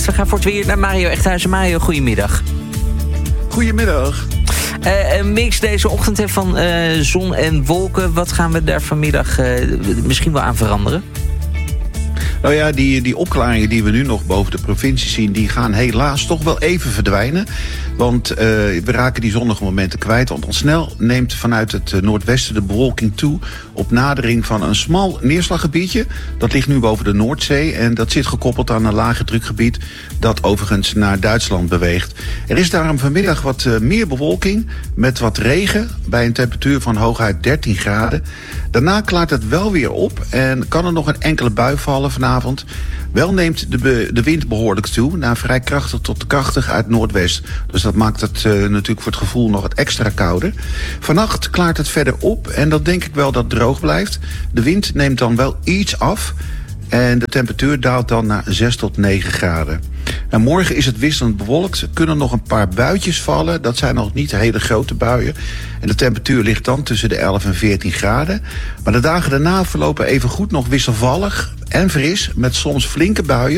We gaan voor het weer naar Mario Echthuizen. Mario, goedemiddag. Goedemiddag. Een mix deze ochtend van zon en wolken. Wat gaan we daar vanmiddag misschien wel aan veranderen? Nou ja, die opklaringen die we nu nog boven de provincie zien, die gaan helaas toch wel even verdwijnen. Want we raken die zonnige momenten kwijt. Want al snel neemt vanuit het noordwesten de bewolking toe op nadering van een smal neerslaggebiedje. Dat ligt nu boven de Noordzee en dat zit gekoppeld aan een lage drukgebied dat overigens naar Duitsland beweegt. Er is daarom vanmiddag wat meer bewolking met wat regen bij een temperatuur van hooguit 13 graden. Daarna klaart het wel weer op en kan er nog een enkele bui vallen vanavond. Wel neemt de wind behoorlijk toe, naar vrij krachtig tot krachtig uit noordwest. Dus dat maakt het natuurlijk voor het gevoel nog wat extra kouder. Vannacht klaart het verder op en dan denk ik wel dat het droog blijft. De wind neemt dan wel iets af en de temperatuur daalt dan naar 6 tot 9 graden. Nou, morgen is het wisselend bewolkt. Er kunnen nog een paar buitjes vallen. Dat zijn nog niet hele grote buien. En de temperatuur ligt dan tussen de 11 en 14 graden. Maar de dagen daarna verlopen even goed nog wisselvallig en fris met soms flinke buien.